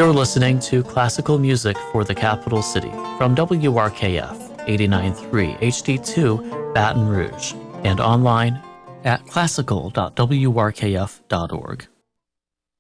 You're listening to classical music for the capital city from WRKF 89.3 HD2 Baton Rouge and online at classical.wrkf.org.